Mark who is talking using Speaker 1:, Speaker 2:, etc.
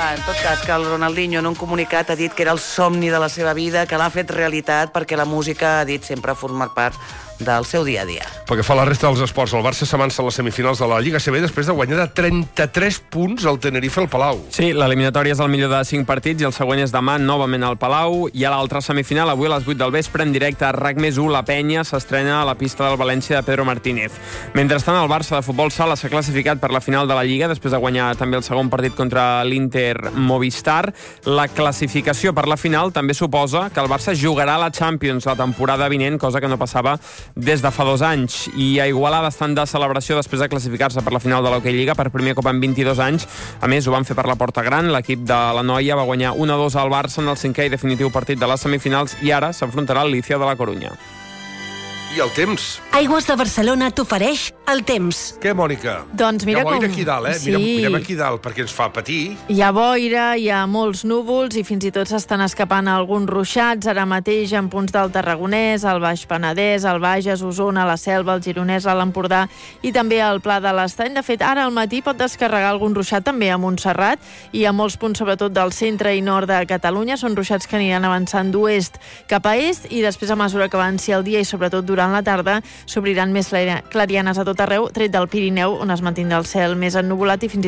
Speaker 1: En tot cas, que el Ronaldinho en un comunicat ha dit que era el somni de la seva vida, que l'ha fet realitat perquè la música, ha dit, sempre ha format part del seu dia a dia.
Speaker 2: Perquè fa la resta dels esports. El Barça s'avança a les semifinals de la Lliga CB després de guanyar de 33 punts al Tenerife al Palau.
Speaker 3: Sí, l'eliminatòria és el millor de 5 partits i el següent és demà, novament al Palau. I a l'altra semifinal, avui a les 8 del vespre, en directe a RAC+1, la Penya s'estrena a la pista del València de Pedro Martínez. Mentrestant, el Barça de futbol sala s'ha classificat per la final de la Lliga, després de guanyar també el segon partit contra l'Inter Movistar. La classificació per la final també suposa que el Barça jugarà a la Champions la temporada vinent, cosa que no passava des de fa 2 anys. I a Igualada estan de celebració després de classificar-se per la final de l'Hockey Lliga per primer cop en 22 anys. A més, ho van fer per la porta gran. L'equip de la Noia va guanyar 1-2 al Barça en el 5è i definitiu partit de les semifinals i ara s'enfrontarà al Lícia de la Corunya.
Speaker 2: I el temps?
Speaker 4: Aigües de Barcelona t'ofereix el temps.
Speaker 2: Què, Mònica?
Speaker 5: Doncs mira
Speaker 2: hi ha boira
Speaker 5: com...
Speaker 2: aquí dalt, eh?
Speaker 5: Sí.
Speaker 2: Mirem aquí dalt, perquè ens fa patir.
Speaker 5: Hi ha boira, hi ha molts núvols i fins i tot s'estan escapant alguns ruixats ara mateix en punts del Tarragonès, al Baix Penedès, al Bages, Osona, la Selva, el Gironès, l'Empordà i també al Pla de l'Estany. De fet, ara al matí pot descarregar algun ruixat també a Montserrat i a molts punts, sobretot del centre i nord de Catalunya. Són ruixats que aniran avançant d'oest cap a est i després, a mesura que avanci el dia i sobretot durant la tarda, s'obriran més clarianes a tot arreu, tret del Pirineu, on es mantindrà el cel més ennuvolat i fins i